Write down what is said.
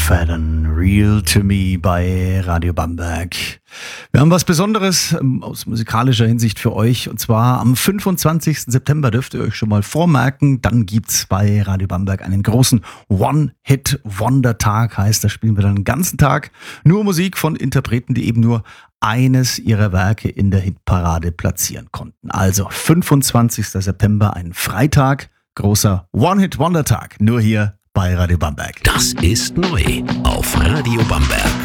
McFadden, Real to Me bei Radio Bamberg. Wir haben was Besonderes aus musikalischer Hinsicht für euch, und zwar am 25. September dürft ihr euch schon mal vormerken. Dann gibt's bei Radio Bamberg einen großen One-Hit-Wonder-Tag, heißt, da spielen wir dann den ganzen Tag nur Musik von Interpreten, die eben nur eines ihrer Werke in der Hitparade platzieren konnten. Also 25. September, ein Freitag, großer One-Hit-Wonder-Tag, nur hier bei Radio Bamberg. Das ist neu auf Radio Bamberg.